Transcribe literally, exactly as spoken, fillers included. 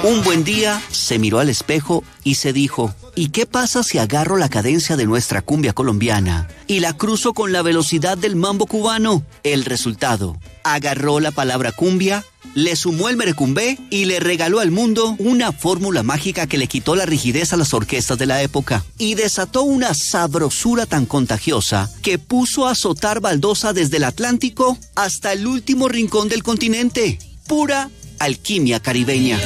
Un buen día se miró al espejo y se dijo, ¿y qué pasa si agarro la cadencia de nuestra cumbia colombiana y la cruzo con la velocidad del mambo cubano? El resultado, agarró la palabra cumbia, le sumó el merecumbé y le regaló al mundo una fórmula mágica que le quitó la rigidez a las orquestas de la época y desató una sabrosura tan contagiosa que puso a azotar baldosa desde el Atlántico hasta el último rincón del continente. Pura alquimia caribeña.